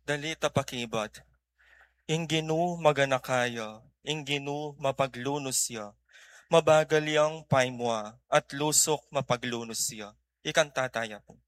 Dali tapakibot. Ingginu maganakayo, ingginu mapaglunosyo. Mabagal yang paimwa at lusok mapaglunusyo. Ikanta tayo po.